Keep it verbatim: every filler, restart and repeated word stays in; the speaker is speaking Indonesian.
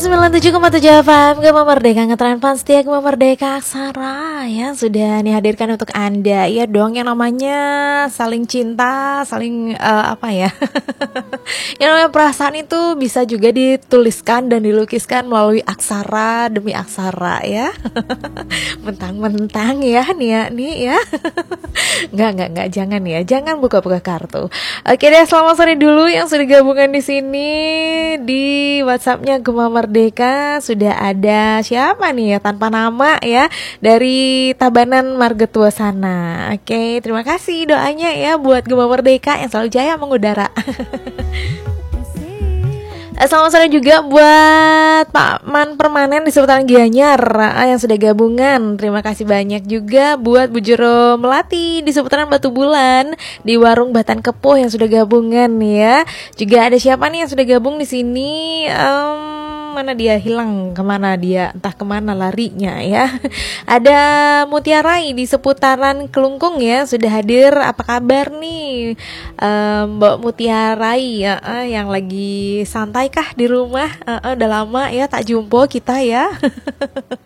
sembilan puluh tujuh koma tujuh F M Gema Merdeka Ngetren Fans Setia Gema Merdeka Aksara ya sudah dihadirkan untuk Anda. Ya dong, yang namanya saling cinta, saling uh, apa ya yang namanya perasaan itu bisa juga dituliskan dan dilukiskan melalui aksara demi aksara ya. Mentang-mentang ya nih ya nih ya Nggak, nggak, nggak, jangan ya, jangan buka-buka kartu. Oke deh, selamat sore dulu yang sudah gabungan di sini di WhatsAppnya Gema Merdeka. Sudah ada siapa nih ya tanpa nama ya, dari Tabanan Margetua sana. Oke, terima kasih doanya ya buat Gema Merdeka yang selalu jaya mengudara. Selamat sore juga buat Pak Man Permanen di seputaran Gianyar yang sudah gabungan. Terima kasih banyak juga buat Bu Jero Melati di seputaran Batu Bulan, di Warung Batan Kepuh yang sudah gabungan ya. Juga ada siapa nih yang sudah gabung di sini? Um, mana dia hilang, kemana dia, entah kemana larinya ya. Ada Mutiarai di seputaran Kelungkung ya, sudah hadir. Apa kabar nih um, Mbak Mutiarai ya, uh, yang lagi santai kah di rumah? Uh, uh, udah lama ya tak jumpa kita ya.